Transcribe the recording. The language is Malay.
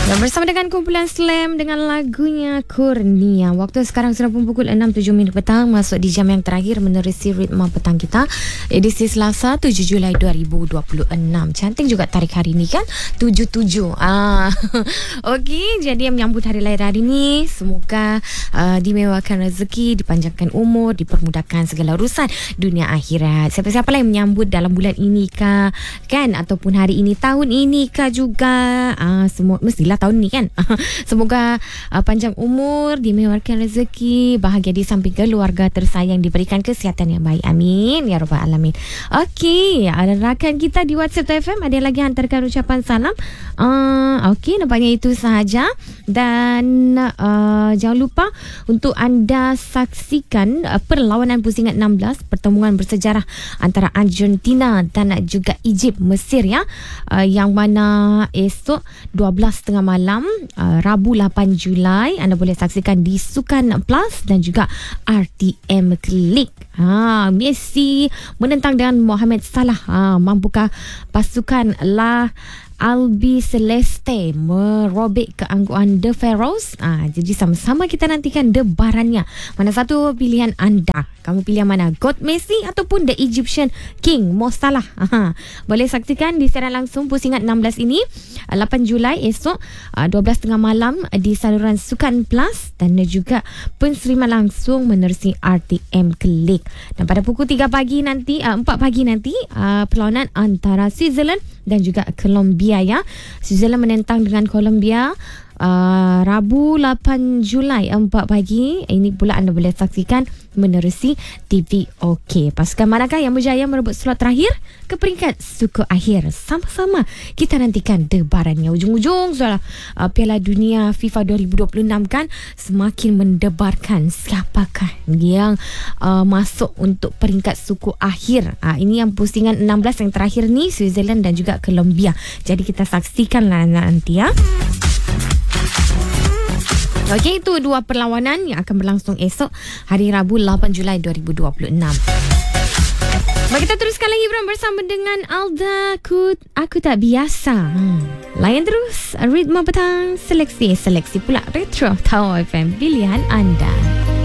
Dan bersama dengan kumpulan Slam dengan lagunya Kurnia. Waktu sekarang sudah pukul 6.07 petang, masuk di jam yang terakhir menerusi ritma petang kita. Edisi Selasa 7 Julai 2026. Cantik juga tarik hari ini kan? 77. Okey, jadi menyambut hari lahir hari ini, semoga dimewahkan rezeki, dipanjangkan umur, dipermudahkan segala urusan dunia akhirat. Siapa-siapa lah yang menyambut dalam bulan ini kah, kan? Ataupun hari ini, tahun ini kah juga. Semua mestilah tahun ni kan. Semoga panjang umur, dimewahkan rezeki, bahagia di samping keluarga tersayang, diberikan kesihatan yang baik. Amin ya rabbal alamin. Okey, ada rakan kita di WhatsApp FM, ada yang lagi hantarkan ucapan salam. Okey, nampaknya itu sahaja. Dan jangan lupa untuk anda saksikan perlawanan pusingan 16, pertemuan bersejarah antara Argentina dan juga Egypt, Mesir ya, yang mana esok 12.30 malam, Rabu 8 Julai, anda boleh saksikan di Sukan Plus dan juga RTM Klik. Messi menentang dengan Mohamed Salah. Mampukah pasukan Albi Celeste merobek keangkuhan The Pharaohs? Jadi sama-sama kita nantikan debarannya. Mana satu pilihan anda? Kamu pilih yang mana? God Messi ataupun The Egyptian King Mo Salah? Boleh saksikan di siaran langsung pusingan 16 ini 8 Julai esok 12.30 malam di saluran Sukan Plus dan juga penseriman langsung menerusi RTM Klik. Dan pada pukul 3 pagi nanti 4 pagi nanti perlawanan antara Switzerland dan juga Colombia ya. Switzerland menentang dengan Colombia Rabu 8 Julai 4 pagi. Ini pula anda boleh saksikan menerusi TV OK. Pasukan manakah yang berjaya merebut slot terakhir ke peringkat suku akhir? Sama-sama kita nantikan debarannya. Ujung-ujung soal Piala Dunia FIFA 2026 kan semakin mendebarkan siapakah yang masuk untuk peringkat suku akhir. Ini yang pusingan 16 yang terakhir ni, Switzerland dan juga Colombia. Jadi kita saksikanlah nanti ya. Okey, itu dua perlawanan yang akan berlangsung esok hari Rabu 8 Julai 2026. Mari kita teruskan lagi bersama dengan Alda. Aku tak biasa. Layan terus ritma petang, seleksi pula Retro Tower FM, pilihan anda.